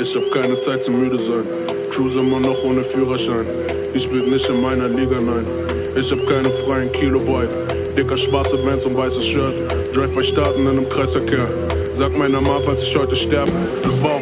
Ich hab keine Zeit zum müde sein. Cruise immer noch ohne Führerschein. Ich bin nicht in meiner Liga, nein. Ich hab keine freien Kilobyte. Dicker schwarze Bands und weißes Shirt. Drive bei Starten in einem Kreisverkehr. Sag meiner Mama, falls ich heute sterbe. Das war auf